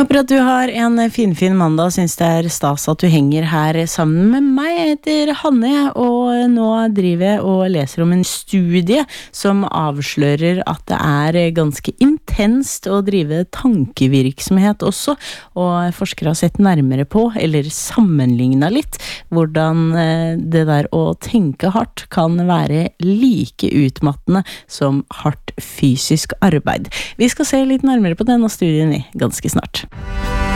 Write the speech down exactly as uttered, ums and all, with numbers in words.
Håper at du har en fin-fin mandag og synes det er stas at du henger her sammen med meg. Jeg heter Hanne, og nå driver jeg og leser om en studie som avslører at det er ganske intenst å drive tankevirksomhet også, og forskere har sett nærmere på, eller sammenlignet litt, hvordan det der å tenke hardt kan være like utmattende som hardt fysisk arbeid. Vi skal se litt nærmere på denne studien i ganske snart.